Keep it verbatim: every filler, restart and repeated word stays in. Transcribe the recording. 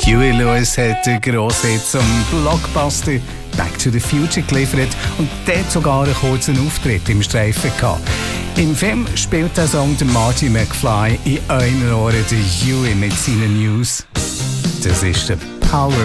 Huey Lewis hat den grossen Hit zum Blockbuster Back to the Future geliefert und dort sogar einen kurzen Auftritt im Streifen gehabt. Im Film spielt der Song der Marty McFly in einer Ohren der Huey mit seinen News. Das ist der Power